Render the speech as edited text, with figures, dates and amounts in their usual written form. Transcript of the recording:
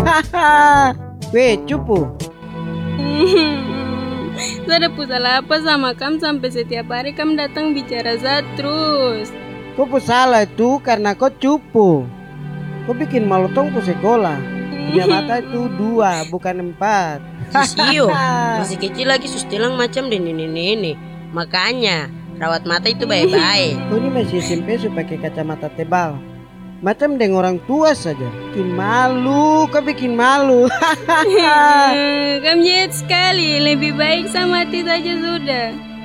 Weh, cupu. Saya salah apa sama kamu sampai setiap hari kamu datang bicara Zat terus. Kau salah itu karena kau cupu. Kau bikin malu tong ku sekolah. Punya mata itu 2 bukan 4. Sisio, masih kecil lagi sustilang macam dan ini. Makanya rawat mata itu baik-baik. Kau ini masih SMP supaya pakai kacamata tebal. Macam dengan orang tua saja. Bikin malu, kau bikin malu. Kamu jahat sekali, lebih baik sama mati saja sudah.